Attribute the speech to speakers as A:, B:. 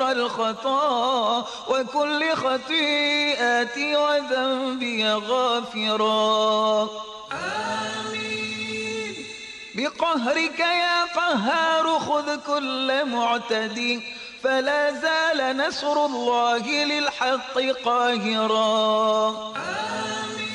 A: الخطا وكل خطيئتي وذنبي غافرا. آمين. بقهرك يا قهار خذ كل معتدي فلا زال نصر الله للحق قاهرا. آمين.